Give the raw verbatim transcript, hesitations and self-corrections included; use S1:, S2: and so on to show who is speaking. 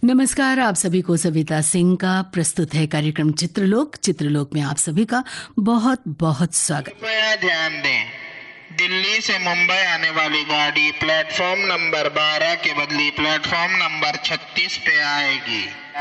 S1: नमस्कार, आप सभी को सविता सिंह का प्रस्तुत है कार्यक्रम चित्रलोक। चित्रलोक में आप सभी का बहुत बहुत स्वागत।
S2: कृपया ध्यान दें, दिल्ली से मुंबई आने वाली गाड़ी प्लेटफॉर्म नंबर बारह के बदले प्लेटफॉर्म नंबर छत्तीस पे आएगी।